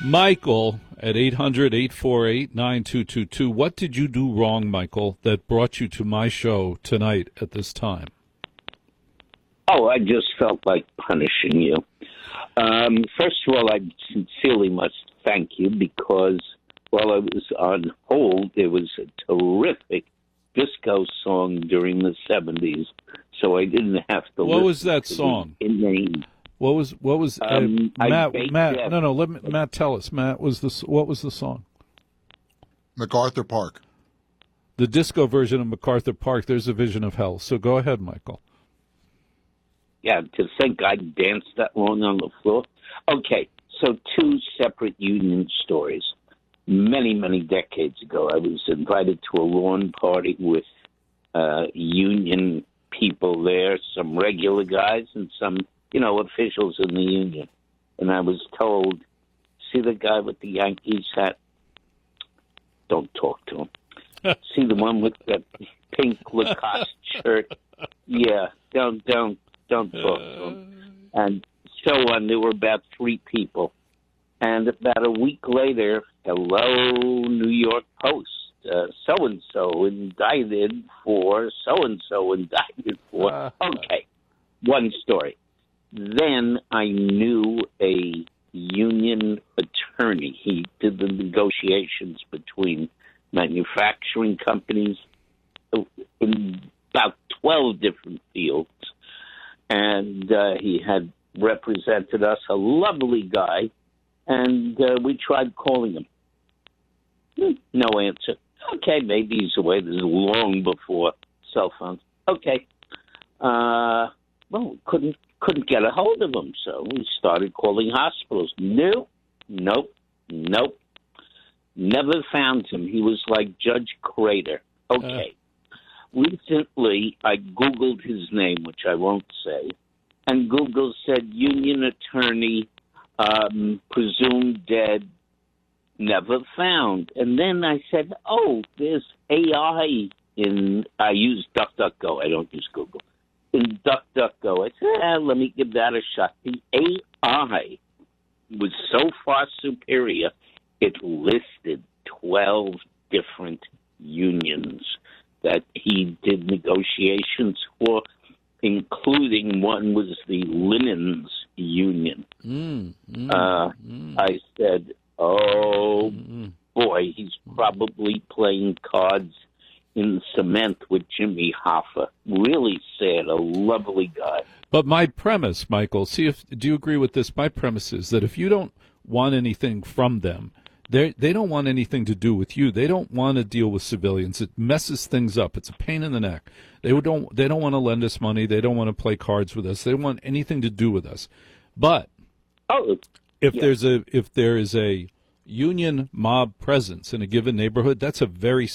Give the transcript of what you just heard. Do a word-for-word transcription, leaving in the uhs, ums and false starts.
Michael at eight hundred, eight four eight, nine two two two. What did you do wrong, Michael, that brought you to my show tonight at this time? Oh, I just felt like punishing you. Um, first of all, I sincerely must thank you because while I was on hold, there was a terrific disco song during the seventies, so I didn't have to What listen was that to song? the inane. What was what was Um, uh, I Matt? baked Matt, that- no, no. Let me, Matt tell us. Matt, was this what was the song? MacArthur Park. The disco version of MacArthur Park. There's a vision of hell. So go ahead, Michael. Yeah, to think I danced that long on the floor. Okay, so two separate union stories. Many, many decades ago, I was invited to a lawn party with uh, union people there, some regular guys and some, you know, officials in the union. And I was told, see the guy with the Yankees hat? Don't talk to him. See the one with the pink Lacoste shirt? Yeah, don't, don't, don't talk to him. And so on, there were about three people. And about a week later, hello, New York Post, uh, so-and-so indicted for, so-and-so indicted for. Uh, okay, one story. Then I knew a union attorney. He did the negotiations between manufacturing companies in about twelve different fields. And uh, he had represented us, a lovely guy. And uh, we tried calling him. Hmm, no answer. Okay, maybe he's away. This is long before cell phones. Okay. Uh, well, couldn't couldn't get a hold of him, so we started calling hospitals. No, nope, nope. Never found him. He was like Judge Crater. Okay. Uh. Recently, I Googled his name, which I won't say, and Google said union attorney, Um, presumed dead, never found. And then I said, oh, there's A I in, I use DuckDuckGo, I don't use Google. In DuckDuckGo, I said, eh, let me give that a shot. The A I was so far superior, it listed twelve different unions that he did negotiations for, including one was the Linens Union. Mm, mm, uh, mm. I said, oh, Mm. boy, he's probably playing cards in cement with Jimmy Hoffa. Really sad, a lovely guy. But my premise, Michael, see if do you agree with this? My premise is that if you don't want anything from them, they they don't want anything to do with you. They don't want to deal with civilians. It messes things up. It's a pain in the neck. They don't they don't want to lend us money. They don't want to play cards with us. They don't want anything to do with us. But oh, if yeah. there's a if there is a union mob presence in a given neighborhood, that's a very